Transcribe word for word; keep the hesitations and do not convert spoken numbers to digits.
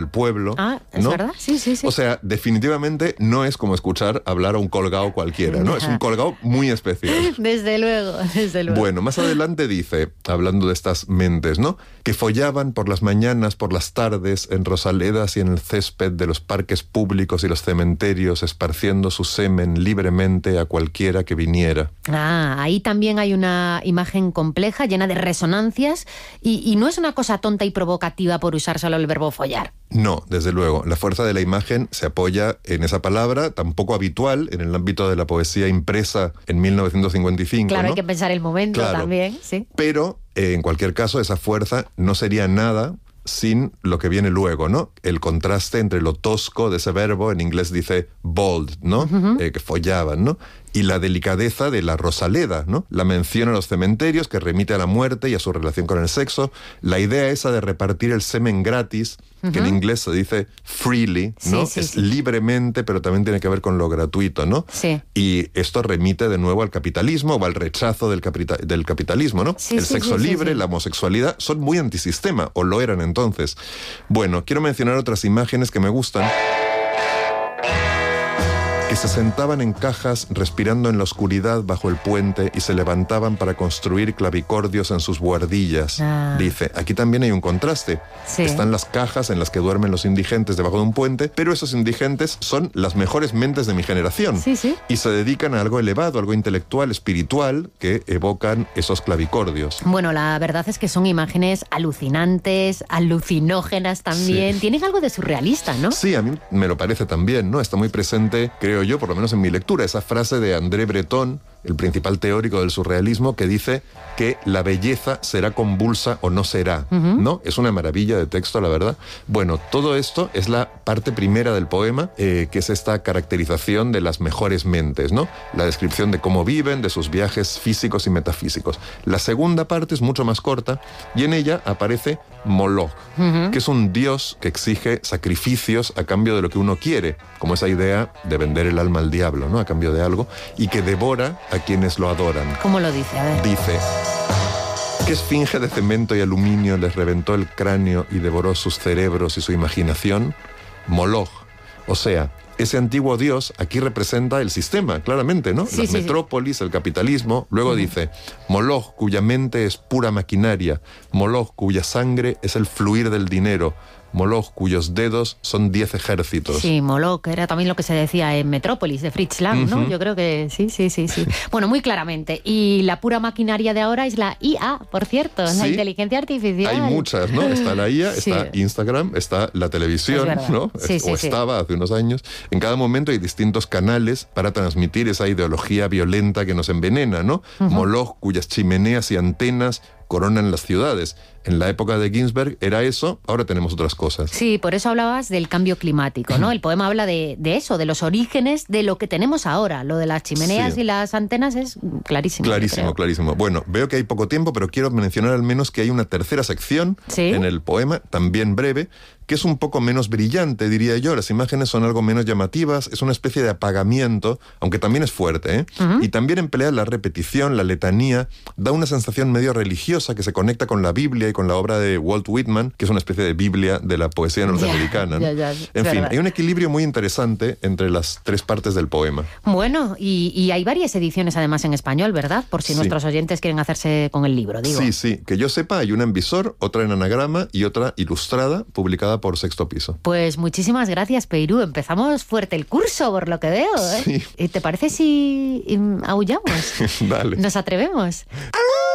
pueblo. Ah, es ¿no? verdad, sí, sí, sí. O sea, definitivamente no es como escuchar hablar a un colgado cualquiera, ¿no? Es un colgado muy especial. Desde luego, desde luego. Bueno, más adelante dice, hablando de estas mentes, ¿no? Que follaban por las mañanas, por las tardes, en rosaledas y en el césped de los parques públicos y los cementerios, esparciendo su semen libremente a cualquiera que viniera. Ah, ahí también hay una imagen compleja, llena de resonancias, y, y no es una cosa tonta y provocativa por usar solo el verbo follar. No, desde luego. La fuerza de la imagen se apoya en esa palabra, tan poco habitual en el ámbito de la poesía impresa en mil novecientos cincuenta y cinco. Claro, ¿no? hay que pensar el momento Claro. también, sí. Pero, eh, en cualquier caso, esa fuerza no sería nada sin lo que viene luego, ¿no? El contraste entre lo tosco de ese verbo, en inglés dice bold, ¿no? Uh-huh. Eh, que follaban, ¿no? Y la delicadeza de la rosaleda, ¿no? La mención a los cementerios, que remite a la muerte y a su relación con el sexo. La idea esa de repartir el semen gratis, uh-huh. que en inglés se dice freely, ¿no? Sí, sí, es sí. libremente, pero también tiene que ver con lo gratuito, ¿no? Sí. Y esto remite de nuevo al capitalismo o al rechazo del, capita- del capitalismo, ¿no? Sí, el sí, sexo sí, sí, libre, sí. la homosexualidad, son muy antisistema, o lo eran entonces. Bueno, quiero mencionar otras imágenes que me gustan. Que se sentaban en cajas respirando en la oscuridad bajo el puente y se levantaban para construir clavicordios en sus buhardillas. Ah. Dice, aquí también hay un contraste. Sí. Están las cajas en las que duermen los indigentes debajo de un puente, pero esos indigentes son las mejores mentes de mi generación. Sí, sí. Y se dedican a algo elevado, algo intelectual, espiritual, que evocan esos clavicordios. Bueno, la verdad es que son imágenes alucinantes, alucinógenas también. Sí. Tienen algo de surrealista, ¿no? Sí, a mí me lo parece también, ¿no? Está muy presente, creo yo, por lo menos en mi lectura, esa frase de André Breton, el principal teórico del surrealismo, que dice que la belleza será convulsa o no será, uh-huh. ¿no? Es una maravilla de texto, la verdad. Bueno, todo esto es la parte primera del poema, eh, que es esta caracterización de las mejores mentes, ¿no? La descripción de cómo viven, de sus viajes físicos y metafísicos. La segunda parte es mucho más corta y en ella aparece Moloch, uh-huh. que es un dios que exige sacrificios a cambio de lo que uno quiere, como esa idea de vender el alma al diablo, ¿no? A cambio de algo, y que devora a quienes lo adoran. ¿Cómo lo dice? A ver. Dice, ¿qué esfinge de cemento y aluminio les reventó el cráneo y devoró sus cerebros y su imaginación? Moloch. O sea, ese antiguo dios aquí representa el sistema, claramente, ¿no? Sí, Las sí, metrópolis, sí. El capitalismo. Luego uh-huh. dice, Moloch, cuya mente es pura maquinaria. Moloch, cuya sangre es el fluir del dinero. Moloch, cuyos dedos son diez ejércitos. Sí, Moloch, era también lo que se decía en Metrópolis, de Fritz Lang, ¿no? Uh-huh. Yo creo que sí, sí, sí, sí. Bueno, muy claramente. Y la pura maquinaria de ahora es la I A, por cierto, sí. La inteligencia artificial. Hay muchas, ¿no? Está la I A, sí. Está Instagram, está la televisión, ¿no? Sí, o sí, estaba sí. hace unos años. En cada momento hay distintos canales para transmitir esa ideología violenta que nos envenena, ¿no? Uh-huh. Moloch, cuyas chimeneas y antenas coronan las ciudades. En la época de Ginsberg era eso, ahora tenemos otras cosas. Sí, por eso hablabas del cambio climático, ¿no? El poema habla de, de eso, de los orígenes de lo que tenemos ahora. Lo de las chimeneas sí. y las antenas es clarísimo. Clarísimo, clarísimo. Bueno, veo que hay poco tiempo, pero quiero mencionar al menos que hay una tercera sección ¿Sí? en el poema, también breve, que es un poco menos brillante, diría yo. Las imágenes son algo menos llamativas, es una especie de apagamiento, aunque también es fuerte, ¿eh? Uh-huh. Y también emplea la repetición, la letanía, da una sensación medio religiosa que se conecta con la Biblia y con la obra de Walt Whitman, que es una especie de Biblia de la poesía norteamericana, ya, ¿no? ya, ya, en fin, verdad. Hay un equilibrio muy interesante entre las tres partes del poema. Bueno, y, y hay varias ediciones además en español, ¿verdad? Por si sí. nuestros oyentes quieren hacerse con el libro, digo. Sí, sí, que yo sepa, hay una en visor, otra en anagrama y otra ilustrada, publicada por Sexto Piso. Pues muchísimas gracias, Peirú. Empezamos fuerte el curso, por lo que veo, ¿eh? Sí. ¿Te parece si aullamos? Dale. ¿Nos atrevemos?